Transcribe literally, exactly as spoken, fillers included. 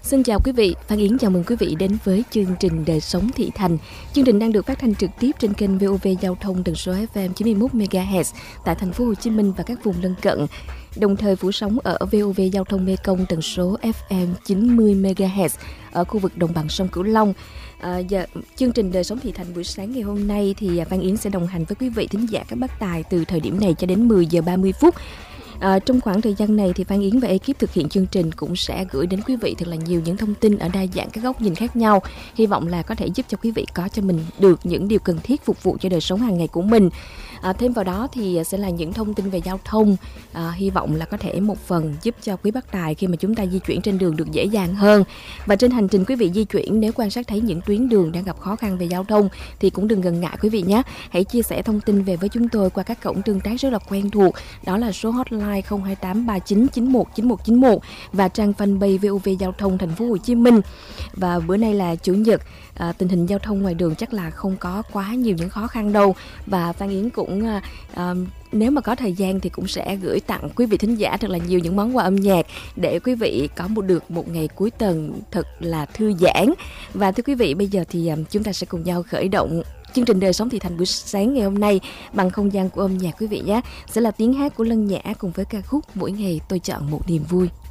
Xin chào quý vị, Phan Yến chào mừng quý vị đến với chương trình Đời sống thị thành. Chương trình đang được phát thanh trực tiếp trên kênh vê o vê Giao thông tần số ép em chín mươi mốt mê ga héc tại thành phố Hồ Chí Minh và các vùng lân cận. Đồng thời phủ sóng ở vê o vê Giao thông Mê Công tần số ép em chín mươi mê ga héc ở khu vực đồng bằng sông Cửu Long. À, giờ, chương trình Đời sống thị thành buổi sáng ngày hôm nay thì Phan Yến sẽ đồng hành với quý vị thính giả các bác tài từ thời điểm này cho đến mười giờ ba mươi phút. À, trong khoảng thời gian này thì Phan Yến và ekip thực hiện chương trình cũng sẽ gửi đến quý vị thật là nhiều những thông tin ở đa dạng các góc nhìn khác nhau. Hy vọng là có thể giúp cho quý vị có cho mình được những điều cần thiết phục vụ cho đời sống hàng ngày của mình. À, thêm vào đó thì sẽ là những thông tin về giao thông. À, hy vọng là có thể một phần giúp cho quý bác tài khi mà chúng ta di chuyển trên đường được dễ dàng hơn. Và trên hành trình quý vị di chuyển, nếu quan sát thấy những tuyến đường đang gặp khó khăn về giao thông thì cũng đừng ngần ngại quý vị nhé. Hãy chia sẻ thông tin về với chúng tôi qua các cổng tương tác rất là quen thuộc. Đó là số hotline không hai tám ba chín chín một chín một chín một và trang fanpage vê o vê Giao thông thành phố Hồ Chí Minh. Và bữa nay là chủ nhật, à, tình hình giao thông ngoài đường chắc là không có quá nhiều những khó khăn đâu. Và Phan Yến cũng à, à, nếu mà có thời gian thì cũng sẽ gửi tặng quý vị thính giả thật là nhiều những món quà âm nhạc để quý vị có một được một ngày cuối tuần thật là thư giãn. Và thưa quý vị, bây giờ thì um, chúng ta sẽ cùng nhau khởi động chương trình Đời sống thị thành buổi sáng ngày hôm nay bằng không gian của âm nhạc quý vị nhé. Sẽ là tiếng hát của Lân Nhã cùng với ca khúc Mỗi Ngày Tôi Chọn Một Niềm Vui.